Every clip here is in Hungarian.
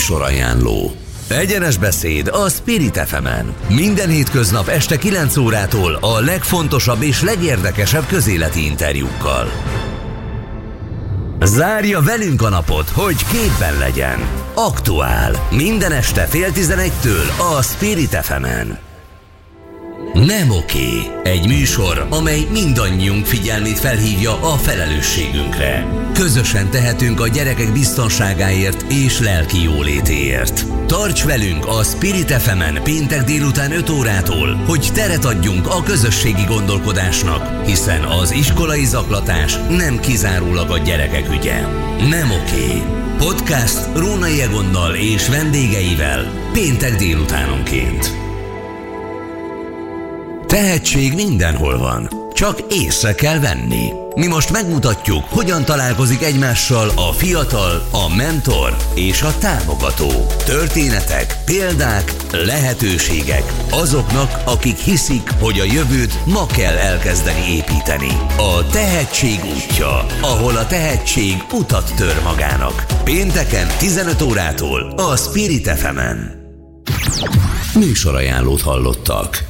Műsorajánló. Egyenes beszéd a Spirit FM-en. Minden hétköznap este 9 órától a legfontosabb és legérdekesebb közéleti interjúkkal. Zárja velünk a napot, hogy képben legyen. Aktuál. Minden este 10:30-től a Spirit FM-en. Nem oké. Egy műsor, amely mindannyiunk figyelmét felhívja a felelősségünkre. Közösen tehetünk a gyerekek biztonságáért és lelki jólétéért. Tarts velünk a Spirit FM-en péntek délután 5 órától, hogy teret adjunk a közösségi gondolkodásnak, hiszen az iskolai zaklatás nem kizárólag a gyerekek ügye. Nem oké. Podcast Rónai Egonnal és vendégeivel péntek délutánonként. Tehetség mindenhol van, csak észre kell venni. Mi most megmutatjuk, hogyan találkozik egymással a fiatal, a mentor és a támogató. Történetek, példák, lehetőségek azoknak, akik hiszik, hogy a jövőt ma kell elkezdeni építeni. A tehetség útja, ahol a tehetség utat tör magának. Pénteken 15 órától a Spirit FM-en. Műsorajánlót hallottak.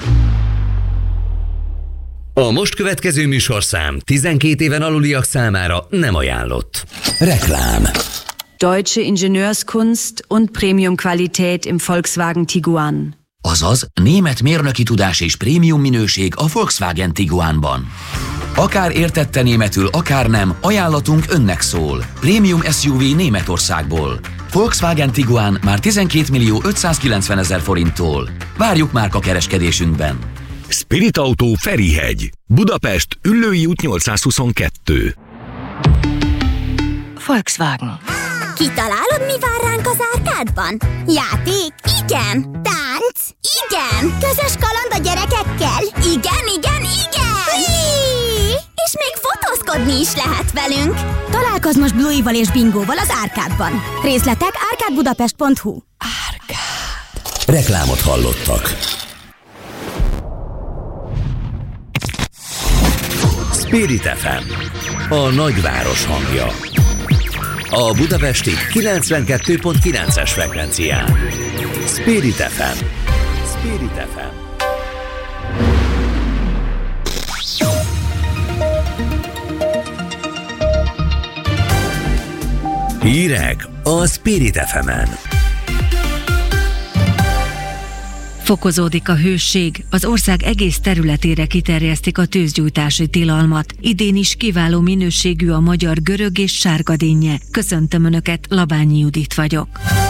A most következő műsorszám 12 éven aluliak számára nem ajánlott. Reklám. Deutsche Ingenieurskunst und Premium-Qualität im Volkswagen Tiguan. Azaz, német mérnöki tudás és prémium minőség a Volkswagen Tiguanban. Akár értette németül, akár nem, ajánlatunk önnek szól. Prémium SUV Németországból. Volkswagen Tiguan már 12.590.000 forinttól. Várjuk márkakereskedésünkben. Spirit Autó Ferihegy, Budapest, Üllői út 822. Volkswagen. Kitalálod, mi vár ránk az árkádban? Játék? Igen. Tánc? Igen. Közös kaland a gyerekekkel? Igen. Whee! És még fotózkodni is lehet velünk. Találkozz most Bluey-val és Bingóval az árkádban. Részletek árkádbudapest.hu. Árkád. Reklámot hallottak. Spirit FM, a nagyváros hangja. A budapesti 92.9-es frekvencián. Spirit FM. Spirit FM. Hírek a Spirit FM-en. Fokozódik a hőség, az ország egész területére kiterjesztik a tőzsgyújtási tilalmat. Idén is kiváló minőségű a magyar görög és sárgadínnye. Köszöntöm Önöket, Labányi Judit vagyok.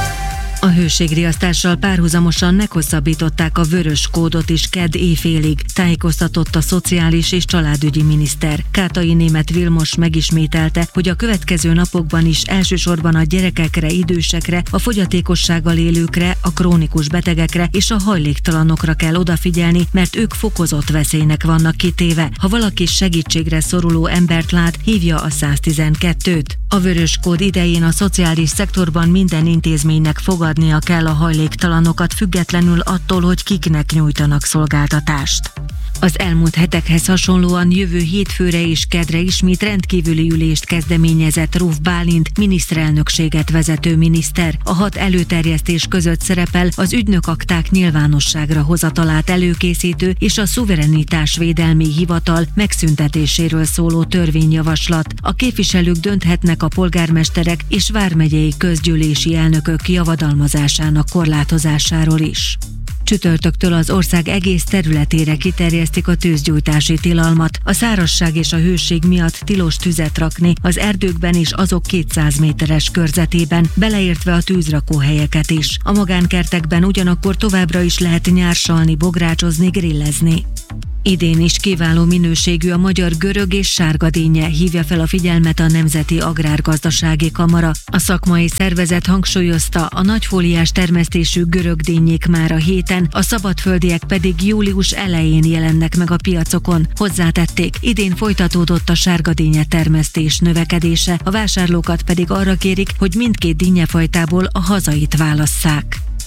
A hőségriasztással párhuzamosan meghosszabbították a vörös kódot is kedd éjfélig, tájékoztatott a Szociális és Családügyi miniszter. Kátai Németh Vilmos megismételte, hogy a következő napokban is elsősorban a gyerekekre, idősekre, a fogyatékossággal élőkre, a krónikus betegekre és a hajléktalanokra kell odafigyelni, mert ők fokozott veszélynek vannak kitéve. Ha valaki segítségre szoruló embert lát, hívja a 112-t. A vörös kód idején a szociális szektorban minden intézménynek fogadnia kell a hajléktalanokat, függetlenül attól, hogy kiknek nyújtanak szolgáltatást. Az elmúlt hetekhez hasonlóan jövő hétfőre és keddre ismét rendkívüli ülést kezdeményezett Ruf Bálint, miniszterelnökséget vezető miniszter. A 6 előterjesztés között szerepel az ügynökakták nyilvánosságra hozatalát előkészítő és a szuverenitásvédelmi hivatal megszüntetéséről szóló törvényjavaslat. A képviselők dönthetnek a polgármesterek és vármegyei közgyűlési elnökök javadalmazásának korlátozásáról is. Csütörtöktől az ország egész területére kiterjesztik a tőzsgyújtási tilalmat. A szárazság és a hőség miatt tilos tüzet rakni az erdőkben és azok 200 méteres körzetében, beleértve a tűzrakóhelyeket is. A magánkertekben ugyanakkor továbbra is lehet nyársalni, bográcsozni, grillezni. Idén is kiváló minőségű a magyar görög és sárgadínnye, hívja fel a figyelmet a Nemzeti Agrárgazdasági Kamara. A szakmai szervezet hangsúlyozta, a nagyfóliás termesztésű görögdínnyék már a héten, a szabadföldiek pedig július elején jelennek meg a piacokon. Hozzátették, idén folytatódott a sárgadínnye termesztés növekedése, a vásárlókat pedig arra kérik, hogy mindkét dinnyefajtából a hazait válasszák.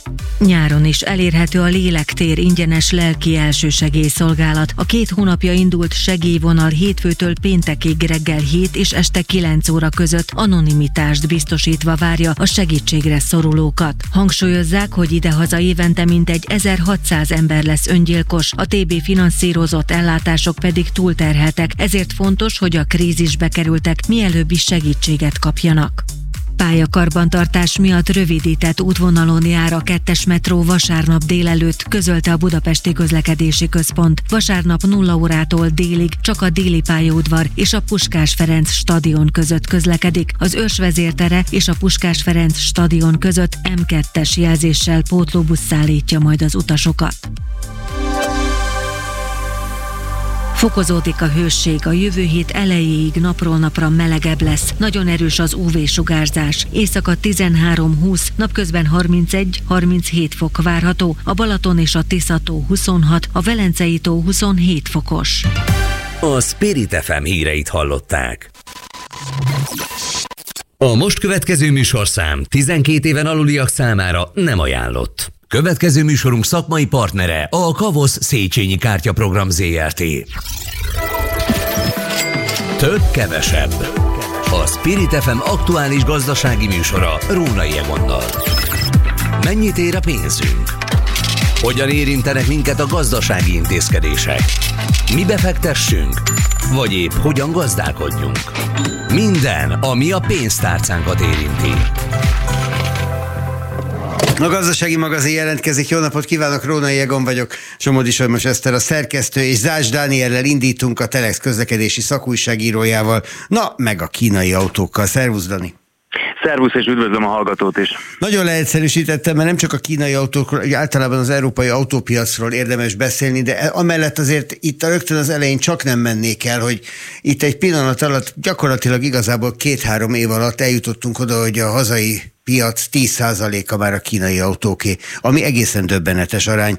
Nyáron is elérhető a Lélektér ingyenes lelki elsősegélyszolgálat. A 2 hónapja indult segélyvonal hétfőtől péntekig reggel 7 és este 9 óra között anonimitást biztosítva várja a segítségre szorulókat. Hangsúlyozzák, hogy idehaza évente mintegy 1600 ember lesz öngyilkos, a TB finanszírozott ellátások pedig túlterheltek, ezért fontos, hogy a krízisbe kerültek mielőbbi segítséget kapjanak. Pályakarbantartás miatt rövidített útvonalon jár a 2-es metró vasárnap délelőtt, közölte a Budapesti Közlekedési Központ. Vasárnap 0 órától délig csak a déli pályaudvar és a Puskás Ferenc stadion között közlekedik. Az Őrsvezértere és a Puskás Ferenc stadion között M2-es jelzéssel pótlóbusz szállítja majd az utasokat. Fokozódik a hőség, a jövő hét elejéig napról napra melegebb lesz. Nagyon erős az UV-sugárzás. Éjszaka 13-20, napközben 31-37 fok várható, a Balaton és a Tisza-tó 26, a Velencei-tó 27 fokos. A Spirit FM híreit hallották. A most következő műsorszám 12 éven aluliak számára nem ajánlott. Következő műsorunk szakmai partnere a Kavosz Széchenyi Kártyaprogram Zrt. Több kevesebb. A Spirit FM aktuális gazdasági műsora Rónai Egonnal. Mennyit ér a pénzünk? Hogyan érintenek minket a gazdasági intézkedések? Mi befektessünk? Vagy épp hogyan gazdálkodjunk? Minden, ami a pénztárcánkat érinti. A Gazdasági Magazin jelentkezik. Jó napot kívánok, Rónai Egon vagyok. Somodi Solymos Eszter a szerkesztő, és Zács Dániellel indítunk, a Telex közlekedési szakújságírójával, meg a kínai autókkal. Szervusz, Dani! Szervusz, és üdvözlöm a hallgatót is. Nagyon leegyszerűsítettem, mert nem csak a kínai autókról, általában az európai autópiacról érdemes beszélni, de amellett azért itt rögtön az elején csak nem mennék el, hogy itt egy pillanat alatt, gyakorlatilag igazából 2-3 év alatt eljutottunk oda, hogy a hazai piac 10%-a már a kínai autóké, ami egészen döbbenetes arány.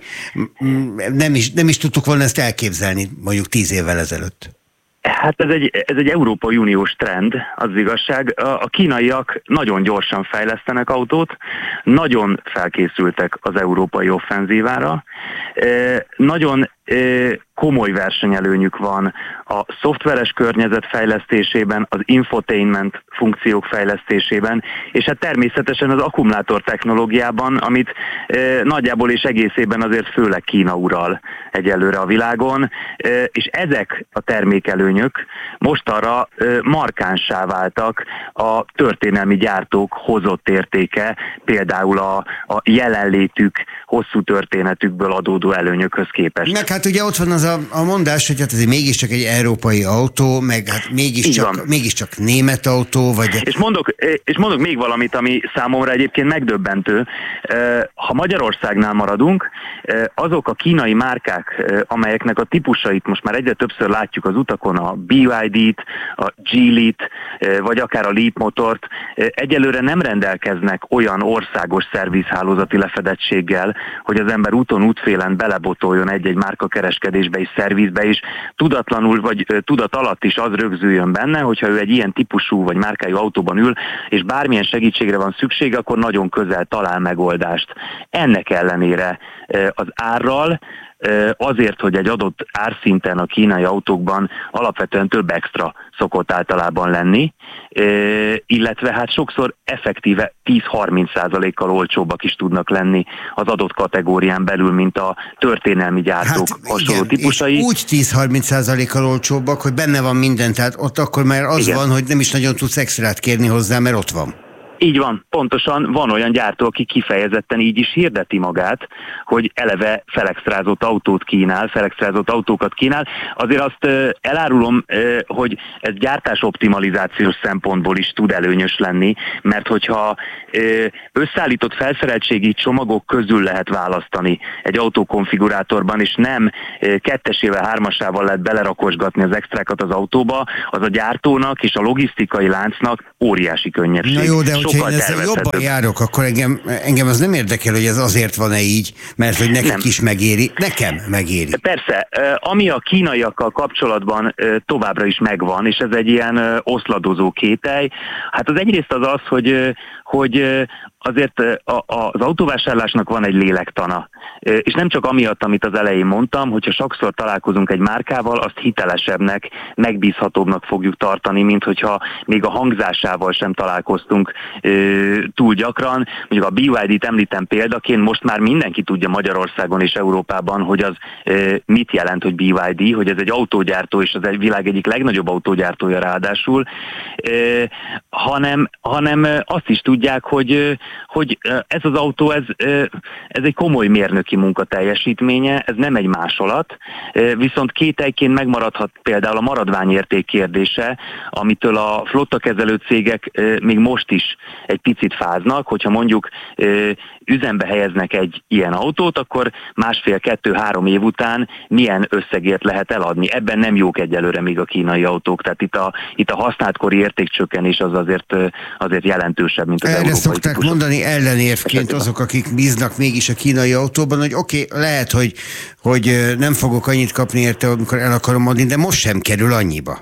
Nem is tudtuk volna ezt elképzelni mondjuk 10 évvel ezelőtt. Hát ez egy Európai Uniós trend, az igazság. A kínaiak nagyon gyorsan fejlesztenek autót, nagyon felkészültek az európai offenzívára, nagyon komoly versenyelőnyük van a szoftveres környezet fejlesztésében, az infotainment funkciók fejlesztésében, és hát természetesen az akkumulátor technológiában, amit nagyjából és egészében azért főleg Kína ural egyelőre a világon, és ezek a termékelőnyök mostanra markánssá váltak a történelmi gyártók hozott értéke, például a jelenlétük, hosszú történetükből adódó előnyökhöz képest. Meg hát ugye ott van az a mondás, hogy hát ez mégiscsak egy európai autó, meg hát mégiscsak német autó, vagy... És mondok még valamit, ami számomra egyébként megdöbbentő. Ha Magyarországnál maradunk, azok a kínai márkák, amelyeknek a típusait most már egyre többször látjuk az utakon, a BYD-t, a Geely-t, vagy akár a Leapmotort, egyelőre nem rendelkeznek olyan országos szervizhálózati lefedettséggel, hogy az ember útfélen belebotoljon egy-egy márkakereskedésbe és szervizbe is, tudatlanul vagy tudat alatt is az rögzüljön benne, hogyha ő egy ilyen típusú vagy márkájú autóban ül, és bármilyen segítségre van szüksége, akkor nagyon közel talál megoldást. Ennek ellenére az árral, azért, hogy egy adott árszinten a kínai autókban alapvetően több extra szokott általában lenni, illetve hát sokszor effektíve 10-30%-kal olcsóbbak is tudnak lenni az adott kategórián belül, mint a történelmi gyártók hasonló típusai. És úgy 10-30%-kal olcsóbbak, hogy benne van minden, tehát ott akkor már az van, hogy nem is nagyon tudsz extrát kérni hozzá, mert ott van. Így van, pontosan van olyan gyártó, aki kifejezetten így is hirdeti magát, hogy eleve felextrázott autókat kínál. Azért azt elárulom, hogy ez gyártásoptimalizációs szempontból is tud előnyös lenni, mert hogyha összeállított felszereltségi csomagok közül lehet választani egy autókonfigurátorban, és nem 2-esével, 3-asával lehet belerakosgatni az extrákat az autóba, az a gyártónak és a logisztikai láncnak óriási könnyebbség. Na jó, de hogyha én ezzel jobban járok, akkor engem az nem érdekel, hogy ez azért van-e így, mert hogy nekik is megéri. Nekem megéri. Persze, ami a kínaiakkal kapcsolatban továbbra is megvan, és ez egy ilyen oszladozó kételj. Hát az egyrészt az, hogy azért az autóvásárlásnak van egy lélektana. És nem csak amiatt, amit az elején mondtam, hogyha sokszor találkozunk egy márkával, azt hitelesebbnek, megbízhatóbbnak fogjuk tartani, mint hogyha még a hangzásával sem találkoztunk túl gyakran. Mondjuk a BYD-t említem példaként, most már mindenki tudja Magyarországon és Európában, hogy az mit jelent, hogy BYD, hogy ez egy autógyártó, és az egy világ egyik legnagyobb autógyártója ráadásul, hanem azt is tudják, hogy ez az autó, ez egy komoly mérnöki munka teljesítménye, ez nem egy másolat, viszont kételyként megmaradhat például a maradványérték kérdése, amitől a flottakezelő cégek még most is egy picit fáznak, hogyha mondjuk üzembe helyeznek egy ilyen autót, akkor 1,5-2-3 év után milyen összegért lehet eladni. Ebben nem jók egyelőre még a kínai autók, tehát itt a használtkori értékcsökkenés az azért jelentősebb, mint az európai típusok. Erre szokták mondani ellenérvként azok, akik bíznak mégis a kínai autóban, hogy oké, lehet, hogy nem fogok annyit kapni érte, amikor el akarom adni, de most sem kerül annyiba.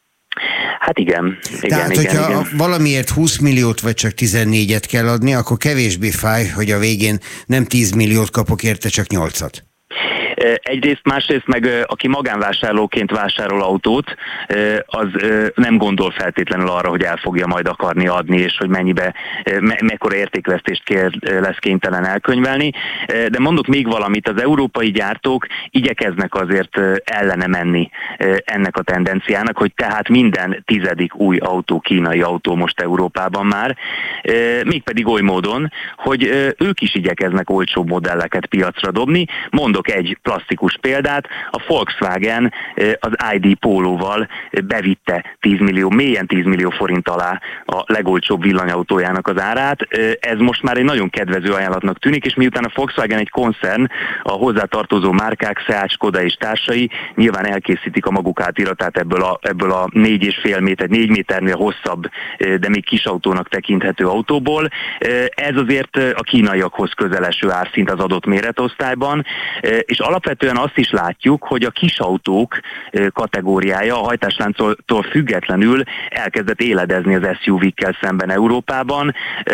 Hát igen. Tehát, hogyha valamiért 20 milliót vagy csak 14-et kell adni, akkor kevésbé fáj, hogy a végén nem 10 milliót kapok érte, csak 8-at. Egyrészt, másrészt meg aki magánvásárlóként vásárol autót, az nem gondol feltétlenül arra, hogy el fogja majd akarni adni, és hogy mekkora értékvesztést lesz kénytelen elkönyvelni. De mondok még valamit, az európai gyártók igyekeznek azért ellene menni ennek a tendenciának, hogy tehát minden 10. új autó, kínai autó most Európában már, mégpedig oly módon, hogy ők is igyekeznek olcsóbb modelleket piacra dobni. Mondok egy plastikus példát, a Volkswagen az ID Poloval bevitte 10 millió, mélyen 10 millió forint alá a legolcsóbb villanyautójának az árát. Ez most már egy nagyon kedvező ajánlatnak tűnik, és miután a Volkswagen egy koncern, a hozzátartozó márkák, Seat, Skoda és társai nyilván elkészítik a maguk átiratát ebből a 4,5 méter, 4 méternél hosszabb, de még kis autónak tekinthető autóból. Ez azért a kínaiakhoz közeleső árszint az adott méretosztályban, és alapvetően azt is látjuk, hogy a kisautók kategóriája a hajtáslánctól függetlenül elkezdett éledezni az SUV-kkel szemben Európában,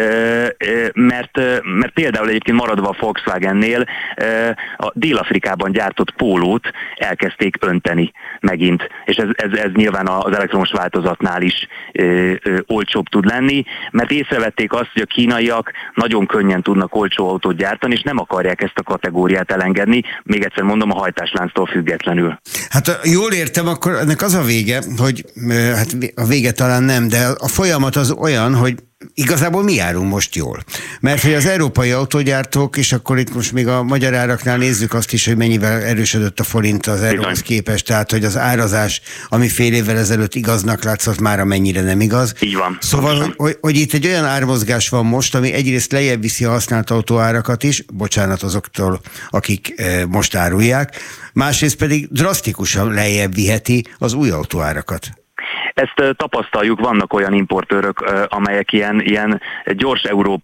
mert például egyébként maradva a Volkswagennél a Dél-Afrikában gyártott Pólót elkezdték önteni megint, és ez nyilván az elektromos változatnál is olcsóbb tud lenni, mert észrevették azt, hogy a kínaiak nagyon könnyen tudnak olcsó autót gyártani, és nem akarják ezt a kategóriát elengedni, még egyszer mondom, a hajtáslánctól függetlenül. Hát jól értem, akkor ennek az a vége, hogy hát a vége talán nem, de a folyamat az olyan, hogy igazából mi járunk most jól. Mert hogy az európai autógyártók, és akkor itt most még a magyar áraknál nézzük azt is, hogy mennyivel erősödött a forint az euróhoz képest, tehát hogy az árazás, ami fél évvel ezelőtt igaznak látszott, már amennyire nem igaz. Így van. Szóval, hogy itt egy olyan ármozgás van most, ami egyrészt lejjebb viszi a használt autóárakat is, bocsánat azoktól, akik most árulják, másrészt pedig drasztikusan lejjebb viheti az új autóárakat. Ezt tapasztaljuk, vannak olyan importőrök, amelyek ilyen gyors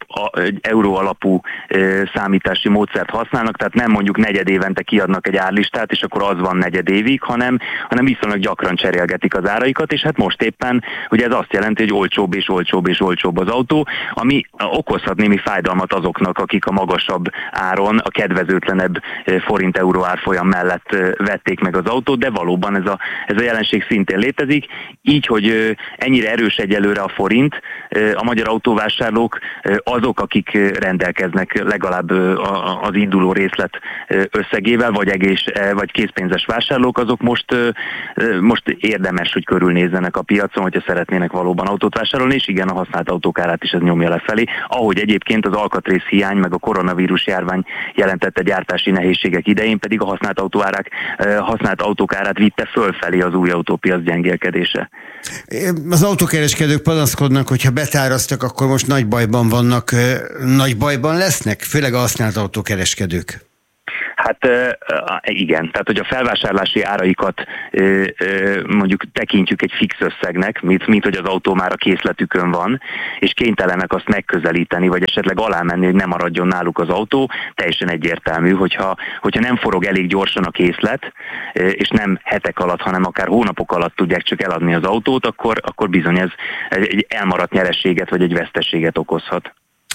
euró alapú számítási módszert használnak, tehát nem mondjuk negyedévente kiadnak egy árlistát, és akkor az van negyedévig, hanem viszonylag gyakran cserélgetik az áraikat, és hát most éppen ugye ez azt jelenti, hogy olcsóbb és olcsóbb és olcsóbb az autó, ami okozhat némi fájdalmat azoknak, akik a magasabb áron, a kedvezőtlenebb forint-euró árfolyam mellett vették meg az autót, de valóban ez a jelenség szintén létezik. Így, hogy ennyire erős egyelőre a forint, a magyar autóvásárlók azok, akik rendelkeznek legalább az induló részlet összegével, vagy készpénzes vásárlók, azok most érdemes, hogy körülnézzenek a piacon, hogyha szeretnének valóban autót vásárolni, és igen, a használt autók árát is ez nyomja lefelé, ahogy egyébként az alkatrész hiány, meg a koronavírus járvány jelentette gyártási nehézségek idején pedig a használt autók árát vitte fölfelé az új autópiac gyengélkedése. Az autókereskedők panaszkodnak, hogyha betárasztak, akkor most nagy bajban vannak, nagy bajban lesznek, főleg a használt autókereskedők. Hát igen, tehát hogy a felvásárlási áraikat mondjuk tekintjük egy fix összegnek, mint hogy az autó már a készletükön van, és kénytelenek azt megközelíteni, vagy esetleg alámenni, hogy nem maradjon náluk az autó, teljesen egyértelmű, hogyha nem forog elég gyorsan a készlet, és nem hetek alatt, hanem akár hónapok alatt tudják csak eladni az autót, akkor bizony ez egy elmaradt nyereséget, vagy egy veszteséget okozhat.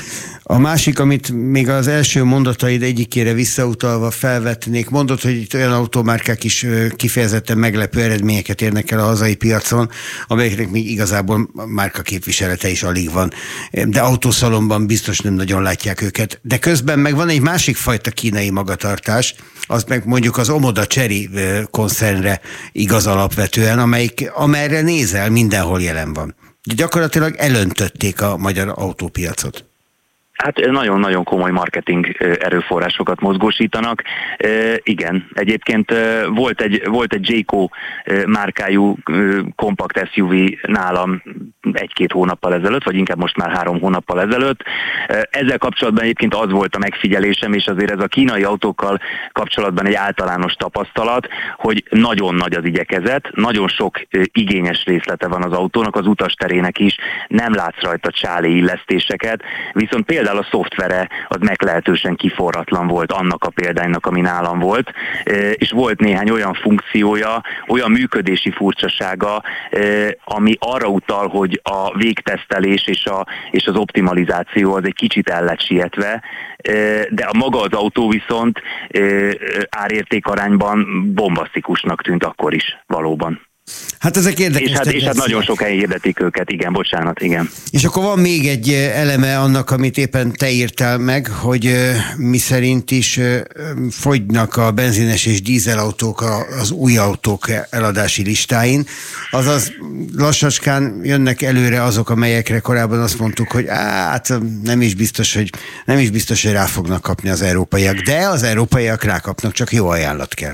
A másik, amit még az első mondataid egyikére visszautalva felvetnék, mondod, hogy itt olyan automárkák is kifejezetten meglepő eredményeket érnek el a hazai piacon, amelyeknek még igazából márka képviselete is alig van. De autószalonban biztos nem nagyon látják őket. De közben meg van egy másik fajta kínai magatartás, az meg mondjuk az Omoda Chery koncernre igaz alapvetően, amelyre nézel, mindenhol jelen van. De gyakorlatilag elöntötték a magyar autópiacot. Hát nagyon-nagyon komoly marketing erőforrásokat mozgósítanak. Igen, egyébként volt egy Jayco márkájú kompakt SUV nálam 1-2 hónappal ezelőtt, vagy inkább most már 3 hónappal ezelőtt. Ezzel kapcsolatban egyébként az volt a megfigyelésem, és azért ez a kínai autókkal kapcsolatban egy általános tapasztalat, hogy nagyon nagy az igyekezet, nagyon sok igényes részlete van az autónak, az utasterének is, nem látsz rajta csáli illesztéseket, viszont például a szoftvere az meglehetősen kiforratlan volt annak a példánynak, ami nálam volt, és volt néhány olyan funkciója, olyan működési furcsasága, ami arra utal, hogy a végtesztelés és az optimalizáció az egy kicsit el lett sietve, de a maga az autó viszont árértékarányban bombasztikusnak tűnt akkor is valóban. Hát ezek érdekes. És hát nagyon sok helyen hirdetik őket, igen. És akkor van még egy eleme annak, amit éppen te írtál meg, hogy mi szerint is fogynak a benzines és dízelautók az új autók eladási listáin. Azaz lassacskán jönnek előre azok, amelyekre korábban azt mondtuk, hogy hát nem is biztos, hogy rá fognak kapni az európaiak, de az európaiak rákapnak, csak jó ajánlat kell.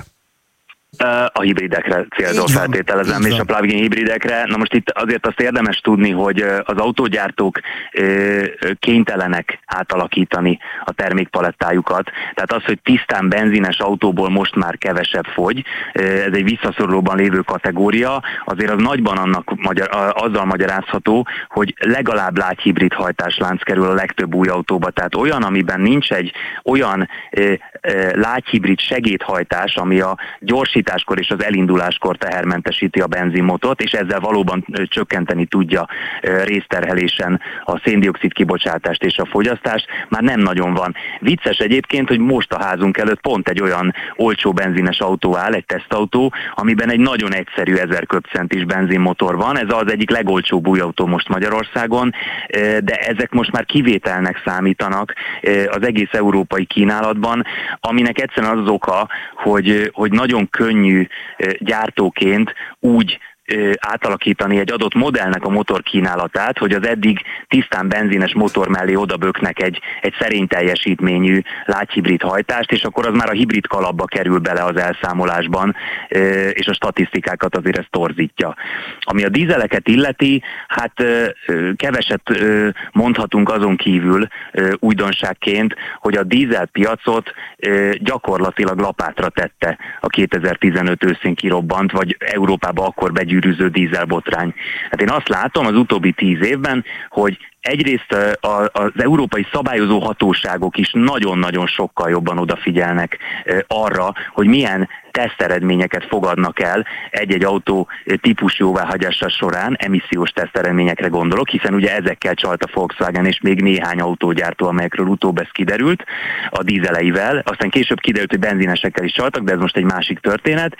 A hibridekre célzol, feltételezem, és a plug-in hibridekre. Na most itt azért azt érdemes tudni, hogy az autógyártók kénytelenek átalakítani a termékpalettájukat. Tehát az, hogy tisztán benzines autóból most már kevesebb fogy, ez egy visszaszorulóban lévő kategória, azért az nagyban azzal magyarázható, hogy legalább lágyhibrid hajtáslánc kerül a legtöbb új autóba. Tehát olyan, amiben nincs egy olyan lágyhibrid segédhajtás, ami a gyorsításkor és az elinduláskor tehermentesíti a benzinmotort, és ezzel valóban csökkenteni tudja részterhelésen a széndioxid kibocsátást és a fogyasztást, már nem nagyon van. Vicces egyébként, hogy most a házunk előtt pont egy olyan olcsó benzines autó áll, egy tesztautó, amiben egy nagyon egyszerű 1000 köbcentis benzinmotor van, ez az egyik legolcsóbb új autó most Magyarországon, de ezek most már kivételnek számítanak az egész európai kínálatban, aminek egyszerűen az oka, hogy nagyon könnyű gyártóként úgy átalakítani egy adott modellnek a motorkínálatát, hogy az eddig tisztán benzines motor mellé odaböknek egy szerény teljesítményű lágyhibrid hajtást, és akkor az már a hibrid kalapba kerül bele az elszámolásban, és a statisztikákat azért ez torzítja. Ami a dízeleket illeti, hát keveset mondhatunk azon kívül újdonságként, hogy a dízelpiacot gyakorlatilag lapátra tette a 2015 őszén kirobbant, vagy Európába akkor begyűrűző dízelbotrány. Hát én azt látom az utóbbi 10 évben, hogy egyrészt az európai szabályozó hatóságok is nagyon-nagyon sokkal jobban odafigyelnek arra, hogy milyen teszteredményeket fogadnak el egy-egy autó típus jóváhagyása során, emissziós teszteredményekre gondolok, hiszen ugye ezekkel csalt a Volkswagen és még néhány autógyártó, amelyekről utóbb ez kiderült a dízeleivel, aztán később kiderült, hogy benzinesekkel is csaltak, de ez most egy másik történet.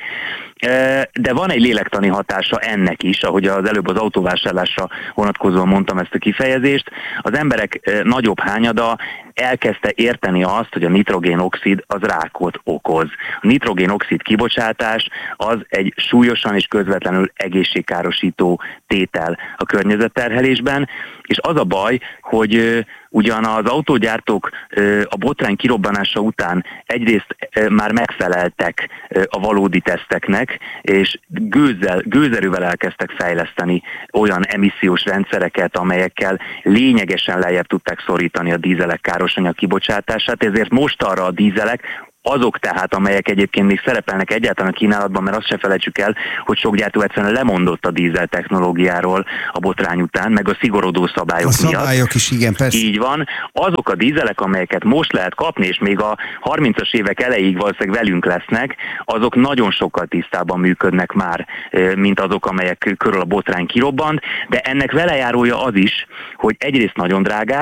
De van egy lélektani hatása ennek is, ahogy az előbb az autóvásárlásra vonatkozóan mondtam ezt a kifejezést, az emberek nagyobb hányada elkezdte érteni azt, hogy a nitrogénoxid az rákot okoz. A nitrogénoxid kibocsátás az egy súlyosan és közvetlenül egészségkárosító tétel a környezetterhelésben, és az a baj, hogy ugyan az autógyártók a botrány kirobbanása után egyrészt már megfeleltek a valódi teszteknek, és gőzerővel elkezdtek fejleszteni olyan emissziós rendszereket, amelyekkel lényegesen lejjebb tudták szorítani a dízelek károsanyag kibocsátását, ezért most arra a dízelek, azok tehát, amelyek egyébként még szerepelnek egyáltalán a kínálatban, mert azt se felejtsük el, hogy sok gyártó egyszerűen lemondott a dízel technológiáról a botrány után, meg a szigorodó szabályok miatt. A szabályok is, igen, persze. Így van. Azok a dízelek, amelyeket most lehet kapni, és még a 30-as évek elejéig valószínűleg velünk lesznek, azok nagyon sokkal tisztában működnek már, mint azok, amelyek körül a botrány kirobbant, de ennek velejárója az is, hogy egyrészt nagyon drágák,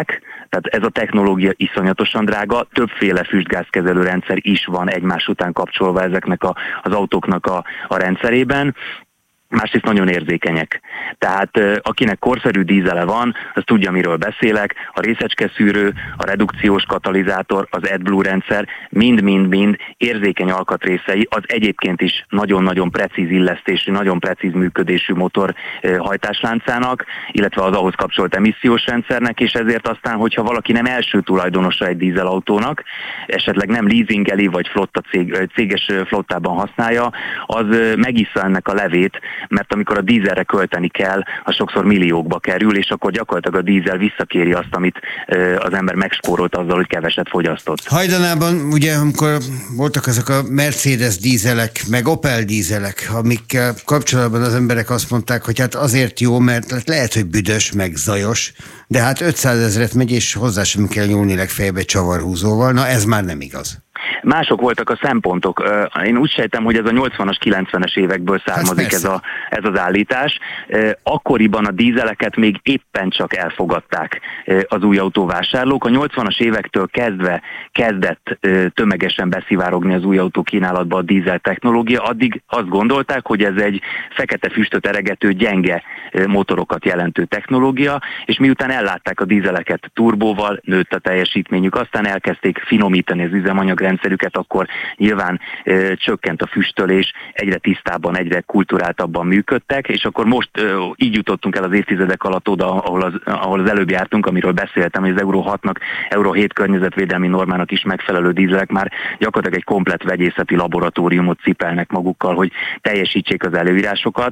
Tehát ez a technológia iszonyatosan drága, többféle füstgázkezelő rendszer is van egymás után kapcsolva ezeknek az autóknak a rendszerében. Másrészt nagyon érzékenyek. Tehát akinek korszerű dízele van, az tudja, miről beszélek, a részecskeszűrő, a redukciós katalizátor, az AdBlue rendszer, mind-mind-mind érzékeny alkatrészei az egyébként is nagyon-nagyon precíz illesztésű, nagyon precíz működésű motor hajtásláncának, illetve az ahhoz kapcsolt emissziós rendszernek, és ezért aztán, hogyha valaki nem első tulajdonosa egy dízelautónak, esetleg nem leasingeli, vagy céges flottában használja, az megissza ennek a levét, mert amikor a dízelre költeni kell, az sokszor milliókba kerül, és akkor gyakorlatilag a dízel visszakéri azt, amit az ember megspórolt azzal, hogy keveset fogyasztott. Hajdanában ugye, amikor voltak ezek a Mercedes dízelek, meg Opel dízelek, amikkel kapcsolatban az emberek azt mondták, hogy hát azért jó, mert lehet, hogy büdös, meg zajos, de hát 500 000 megy, és hozzá sem kell nyúlni legfeljebb egy csavarhúzóval. Na ez már nem igaz. Mások voltak a szempontok. Én úgy sejtem, hogy ez a 80-as, 90-es évekből származik ez az állítás. Akkoriban a dízeleket még éppen csak elfogadták az új autóvásárlók. A 80-as évektől kezdve kezdett tömegesen beszivárogni az új autó kínálatba a dízel technológia. Addig azt gondolták, hogy ez egy fekete füstöt eregető, gyenge motorokat jelentő technológia, és miután ellátták a dízeleket turbóval, nőtt a teljesítményük, aztán elkezdték finomítani az üzemanyagrendszerüket, akkor nyilván csökkent a füstölés, egyre tisztábban, egyre kulturáltabban működtek, és akkor most így jutottunk el az évtizedek alatt oda, ahol az előbb jártunk, amiről beszéltem, hogy az Euro 6-nak, Euro 7 környezetvédelmi normának is megfelelő dízelek már gyakorlatilag egy komplett vegyészeti laboratóriumot cipelnek magukkal, hogy teljesítsék az előírásokat.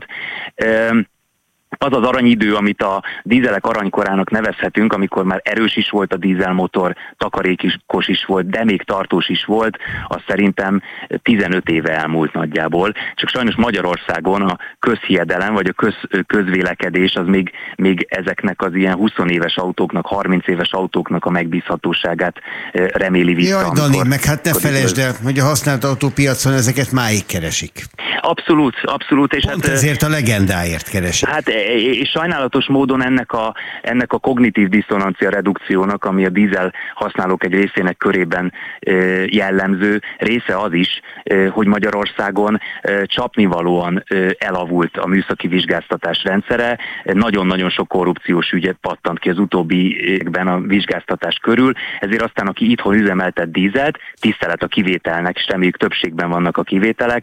Az az aranyidő, amit a dízelek aranykorának nevezhetünk, amikor már erős is volt a dízelmotor, takarékos is volt, de még tartós is volt, az szerintem 15 éve elmúlt nagyjából. Csak sajnos Magyarországon a közhiedelem, vagy a közvélekedés az még ezeknek az ilyen 20 éves autóknak, 30 éves autóknak a megbízhatóságát reméli vissza. Jaj, Dani, meg hát ne felejtsd el, hogy a használt autópiacon ezeket máig keresik. Abszolút. És pont ezért a legendáért keresik. Hát és sajnálatos módon ennek a kognitív diszonancia redukciónak, ami a dízel használók egy részének körében jellemző, része az is, hogy Magyarországon csapnivalóan elavult a műszaki vizsgáztatás rendszere. Nagyon-nagyon sok korrupciós ügyet pattant ki az utóbbi években a vizsgáztatás körül, ezért aztán aki itthon üzemeltet dízelt, tisztelet a kivételnek, és reméljük többségben vannak a kivételek,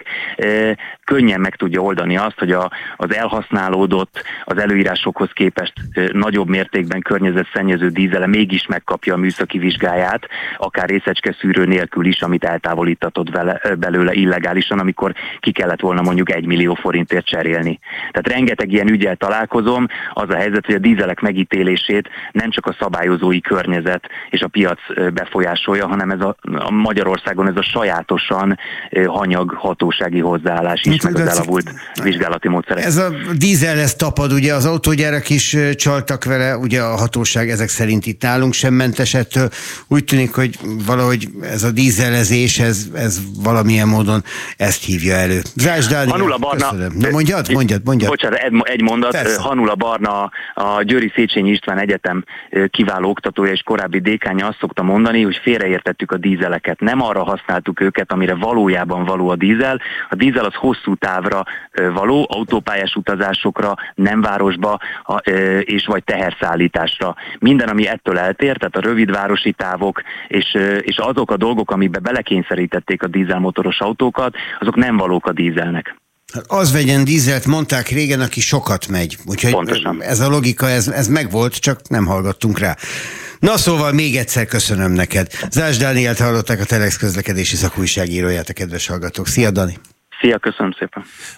könnyen meg tudja oldani azt, hogy az elhasználódott, az előírásokhoz képest nagyobb mértékben környezetszennyező dízele mégis megkapja a műszaki vizsgáját, akár részecskeszűrő nélkül is, amit eltávolítatott belőle illegálisan, amikor ki kellett volna mondjuk 1 millió forintért cserélni. Tehát rengeteg ilyen ügyel találkozom, az a helyzet, hogy a dízelek megítélését nem csak a szabályozói környezet és a piac befolyásolja, hanem a Magyarországon ez a sajátosan hanyag hatósági hozzáállás is, meg az elavult vizsgálati módszerek. Ez a dízel, ez tapad, ugye az autógyárak is csaltak vele, ugye a hatóság ezek szerint itt nálunk sem mentes ettől. Úgy tűnik, hogy valahogy ez a dízelezés, ez valamilyen módon ezt hívja elő. Zsás Dániel, köszönöm. Na mondjad. Bocsánat, egy mondat. Persze. Hanula Barna, a Győri Széchenyi István Egyetem kiváló oktatója és korábbi dékánja azt szokta mondani, hogy félreértettük a dízeleket. Nem arra használtuk őket, amire valójában való a dízel. A dízel az hosszú távra való, autópályás utazásokra, nem városba, és vagy teherszállításra. Minden, ami ettől eltér, tehát a rövidvárosi távok, és azok a dolgok, amiben belekényszerítették a dízelmotoros autókat, azok nem valók a dízelnek. Az vegyen dízelt, mondták régen, aki sokat megy. Úgyhogy pontosan. Ez a logika, ez megvolt, csak nem hallgattunk rá. Na szóval még egyszer köszönöm neked. Zsás Dánielt hallották, a Telex közlekedési szakújságíróját, a kedves hallgatók. Szia, Dani! Szia, köszönöm szépen!